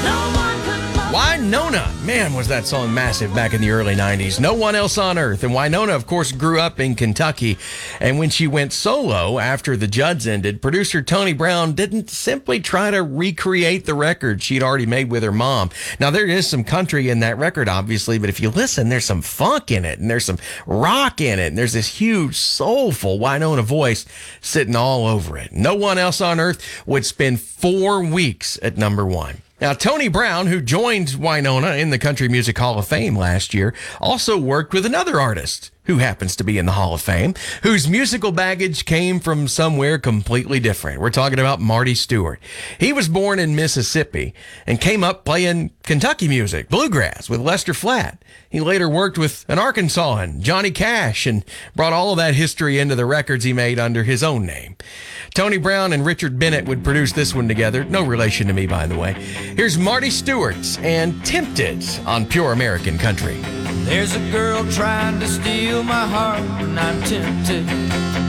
Wynonna. Man, was that song massive back in the early 90s. No One Else on Earth. And Wynonna, of course, grew up in Kentucky. And when she went solo after the Judds ended, producer Tony Brown didn't simply try to recreate the record she'd already made with her mom. Now, there is some country in that record, obviously, but if you listen, there's some funk in it, and there's some rock in it, and there's this huge, soulful Wynonna voice sitting all over it. No One Else on Earth would spend 4 weeks at number 1. Now, Tony Brown, who joined Wynonna in the Country Music Hall of Fame last year, also worked with another artist who happens to be in the Hall of Fame, whose musical baggage came from somewhere completely different. We're talking about Marty Stuart. He was born in Mississippi and came up playing Kentucky music, bluegrass, with Lester Flatt. He later worked with an Arkansasan, Johnny Cash, and brought all of that history into the records he made under his own name. Tony Brown and Richard Bennett would produce this one together. No relation to me, by the way. Here's Marty Stuart and Tempted on Pure American Country. There's a girl trying to steal my heart, and I'm tempted.